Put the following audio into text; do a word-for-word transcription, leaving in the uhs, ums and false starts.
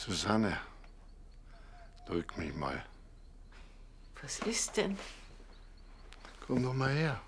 Susanne, drück mich mal. Was ist denn? Komm doch mal her.